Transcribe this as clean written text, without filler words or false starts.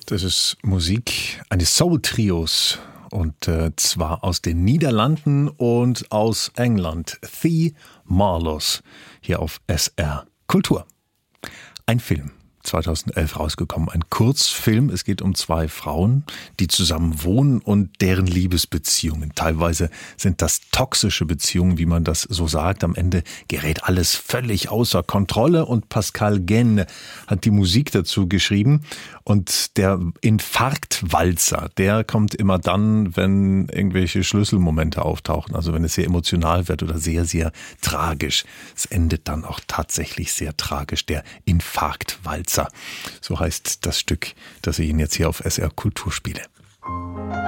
Das ist Musik eines Soul-Trios und zwar aus den Niederlanden und aus England. The Marlows hier auf SR Kultur. Ein Film. 2011 rausgekommen. Ein Kurzfilm. Es geht um zwei Frauen, die zusammen wohnen und deren Liebesbeziehungen. Teilweise sind das toxische Beziehungen, wie man das so sagt. Am Ende gerät alles völlig außer Kontrolle und Pascal Genn hat die Musik dazu geschrieben. Und der Infarktwalzer, der kommt immer dann, wenn irgendwelche Schlüsselmomente auftauchen. Also wenn es sehr emotional wird oder sehr, sehr tragisch. Es endet dann auch tatsächlich sehr tragisch. Der Infarktwalzer. So heißt das Stück, das ich Ihnen jetzt hier auf SR Kultur spiele.